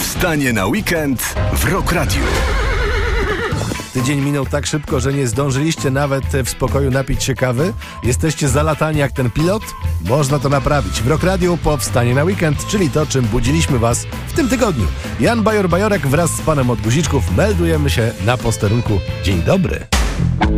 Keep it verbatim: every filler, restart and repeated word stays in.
Powstanie na weekend w Rock Radio. Tydzień minął tak szybko, że nie zdążyliście nawet w spokoju napić się kawy? Jesteście zalatani jak ten pilot? Można to naprawić. W Rock Radio Powstanie na weekend, czyli to, czym budziliśmy was w tym tygodniu. Jan Bajor-Bajorek wraz z panem od guziczków meldujemy się na posterunku. Dzień dobry.